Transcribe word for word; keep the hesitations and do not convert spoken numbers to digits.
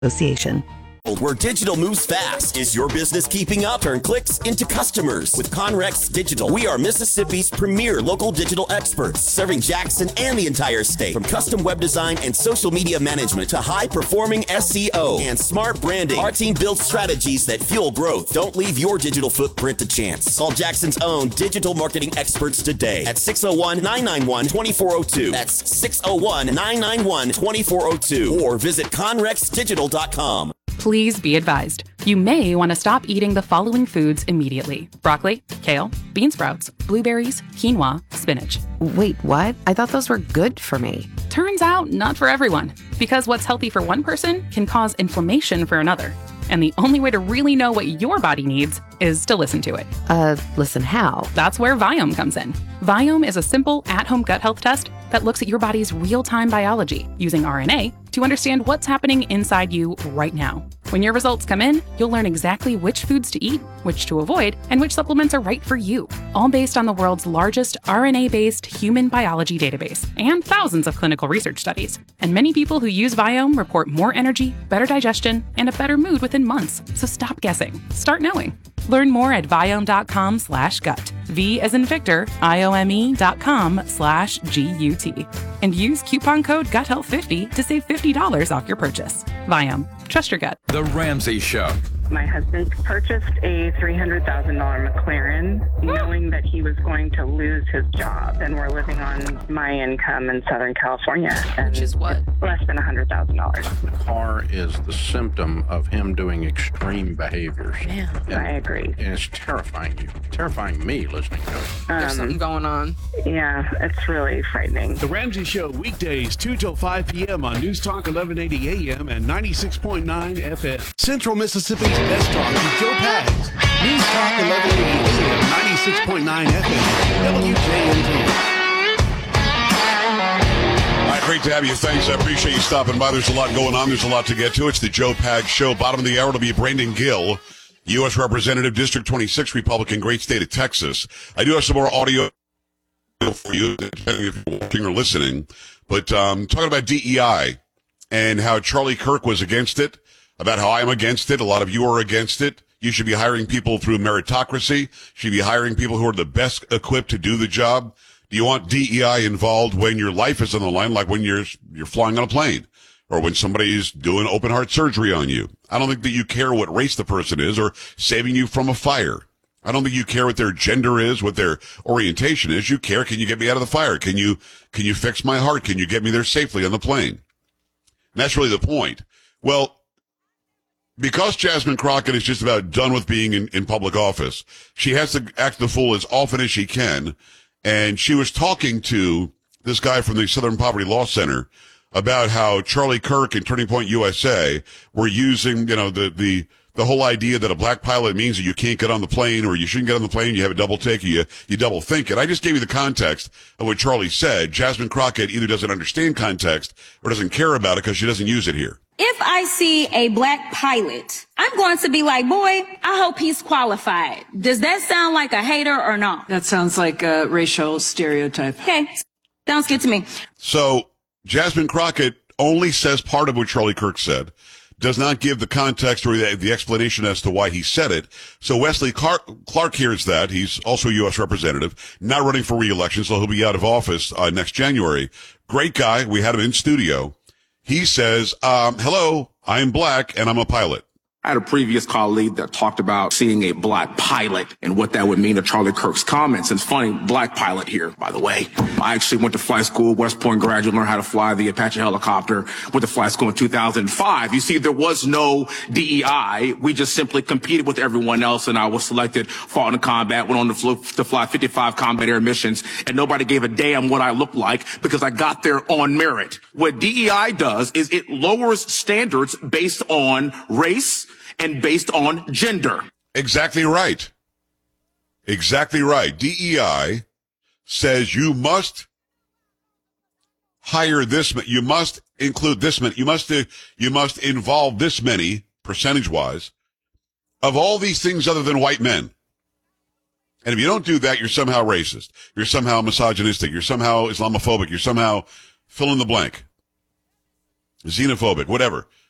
Association. Where digital moves fast. Is your business keeping up? Turn clicks into customers with Conrex Digital. We are Mississippi's premier local digital experts, serving Jackson and the entire state. From custom web design and social media management to high-performing S E O and smart branding, our team builds strategies that fuel growth. Don't leave your digital footprint to chance. Call Jackson's own digital marketing experts today at six oh one, nine nine one, two four oh two. That's six oh one, nine nine one, two four oh two. Or visit conrex digital dot com. Please be advised, you may want to stop eating the following foods immediately. Broccoli, kale, bean sprouts, blueberries, quinoa, spinach. Wait, what? I thought those were good for me. Turns out, not for everyone, because what's healthy for one person can cause inflammation for another. And the only way to really know what your body needs is to listen to it. Uh, listen how? That's where Viome comes in. Viome is a simple, at-home gut health test that looks at your body's real-time biology using R N A to understand what's happening inside you right now. When your results come in, you'll learn exactly which foods to eat, which to avoid, and which supplements are right for you, all based on the world's largest R N A-based human biology database and thousands of clinical research studies. And many people who use Viome report more energy, better digestion, and a better mood within months. So stop guessing. Start knowing. Learn more at viome.com slash gut. V as in Victor, I-O-M-E dot com slash G-U-T. And use coupon code gut health fifty to save fifty dollars off your purchase. Viome. Trust your gut. The Ramsey Show. My husband purchased a three hundred thousand dollars McLaren, knowing that he was going to lose his job, and we're living on my income in Southern California. Which is what? Less than one hundred thousand dollars. The car is the symptom of him doing extreme behaviors. Yeah, and, I agree. And it's terrifying you, terrifying me listening to it. There's Um, something going on. Yeah, it's really frightening. The Ramsey Show, weekdays, two till five p.m. on News Talk eleven eighty A M and ninety-six point nine F M. Central Mississippi's best talk with Joe Pags. News Talk eleven eighty A M, ninety-six point nine F M, W J M T. All right, great to have you. Thanks. I appreciate you stopping by. There's a lot going on. There's a lot to get to. It's the Joe Pags Show. Bottom of the hour will be Brandon Gill, U S Representative, District twenty-six, Republican, great state of Texas. I do have some more audio for you, depending if you're watching or listening. But um, talking about D E I and how Charlie Kirk was against it, about how I'm against it. A lot of you are against it. You should be hiring people through meritocracy. You should be hiring people who are the best equipped to do the job. Do you want D E I involved when your life is on the line, like when you're you're flying on a plane or when somebody is doing open heart surgery on you? I don't think that you care what race the person is or saving you from a fire. I don't think you care what their gender is, what their orientation is. You care, can you get me out of the fire? Can you can you fix my heart? Can you get me there safely on the plane? And that's really the point. Well, because Jasmine Crockett is just about done with being in, in public office, she has to act the fool as often as she can. And she was talking to this guy from the Southern Poverty Law Center about how Charlie Kirk and Turning Point U S A were using, you know, the, the, the whole idea that a black pilot means that you can't get on the plane or you shouldn't get on the plane, you have a double take, or you, you double think it. I just gave you the context of what Charlie said. Jasmine Crockett either doesn't understand context or doesn't care about it because she doesn't use it here. If I see a black pilot, I'm going to be like, boy, I hope he's qualified. Does that sound like a hater or not? That sounds like a racial stereotype. Okay, sounds good to me. So Jasmine Crockett only says part of what Charlie Kirk said, does not give the context or the, the explanation as to why he said it. So Wesley Clark, Clark hears that. He's also a U S representative, not running for re-election, so he'll be out of office uh, next January. Great guy. We had him in studio. He says, um, hello, I'm black and I'm a pilot. I had a previous colleague that talked about seeing a black pilot and what that would mean to Charlie Kirk's comments. And it's funny, black pilot here, by the way. I actually went to flight school, West Point graduate, learned how to fly the Apache helicopter, went to flight school in two thousand five. You see, there was no D E I. We just simply competed with everyone else, and I was selected, fought in combat, went on to, fl- to fly fifty-five combat air missions, and nobody gave a damn what I looked like because I got there on merit. What D E I does is it lowers standards based on race and based on gender. Exactly right. Exactly right. D E I says you must hire this, you must include this many, you must, you must involve this many, percentage-wise, of all these things other than white men. And if you don't do that, you're somehow racist. You're somehow misogynistic. You're somehow Islamophobic. You're somehow fill in the blank. Xenophobic, whatever.